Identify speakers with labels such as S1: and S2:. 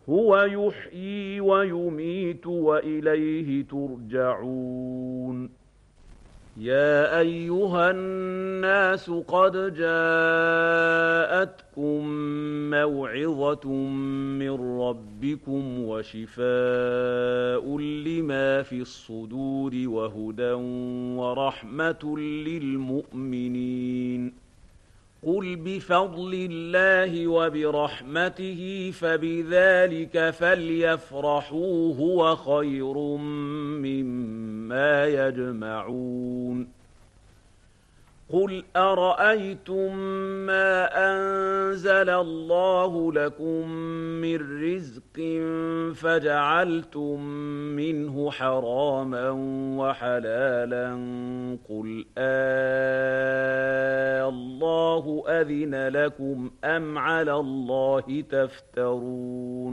S1: هُوَ يُحْيِي وَيُمِيتُ وَإِلَيْهِ تُرْجَعُونَ يَا أَيُّهَا النَّاسُ قَدْ جَاءَتْكُم مَّوْعِظَةٌ مِّن رَّبِّكُمْ وَشِفَاءٌ لِّمَا فِي الصُّدُورِ وَهُدًى وَرَحْمَةٌ لِّلْمُؤْمِنِينَ قُلْ بِفَضْلِ اللَّهِ وَبِرَحْمَتِهِ فَبِذَٰلِكَ فَلْيَفْرَحُوا هُوَ خَيْرٌ مِّمَّا يَجْمَعُونَ قُلْ أَرَأَيْتُم مَّا أَنزَلَ اللَّهُ لَكُم مِّن رِّزْقٍ فَجَعَلْتُم مِّنْهُ حَرَامًا وَحَلَالًا قُلْ اللَّهُ أَذِنَ لَكُمْ أَمْ عَلَى اللَّهِ تَفْتَرُونَ